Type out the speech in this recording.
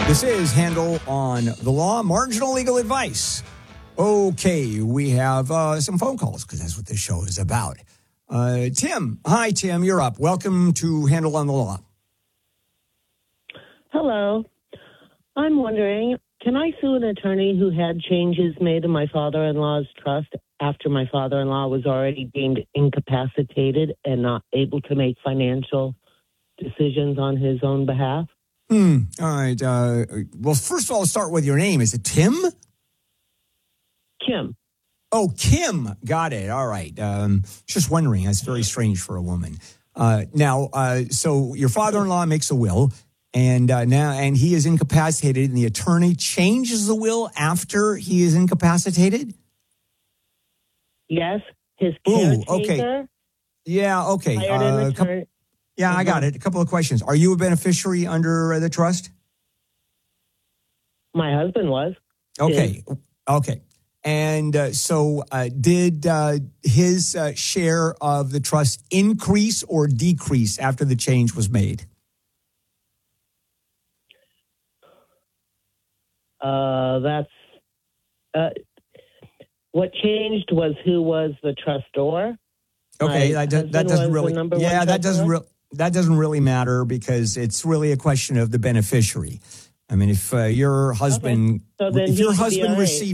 This is Handel on the Law, marginal legal advice. Okay, we have some phone calls because that's what this show is about. Tim. Hi, Tim. You're up. Welcome to Handel on the Law. Hello. I'm wondering, can I sue an attorney who had changes made in my father-in-law's trust after my father-in-law was already deemed incapacitated and not able to make financial decisions on his own behalf? All right. Well, first of all, I'll start with your name. Is it Tim? Kim. Oh, Kim. Got it. All right. Just wondering. That's very strange for a woman. So your father-in-law makes a will, and he is incapacitated, and the attorney changes the will after he is incapacitated? Yes. His caretaker. Okay. Yeah, okay. Hired an attorney. Yeah, I got it. A couple of questions. Are you a beneficiary under the trust? My husband was. Okay. Okay. And so did his share of the trust increase or decrease after the change was made? What changed was who was the trustor. Okay, that doesn't really. Yeah, that doesn't really matter because it's really a question of the beneficiary. I mean, if your husband, okay. So then if your he should be husband all right. received